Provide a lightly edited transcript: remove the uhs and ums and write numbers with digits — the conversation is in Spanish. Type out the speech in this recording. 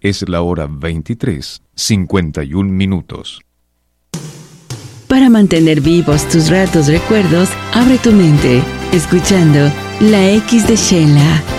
Es la hora 23:51. Para mantener vivos tus ratos recuerdos, abre tu mente, escuchando La X de Sheila.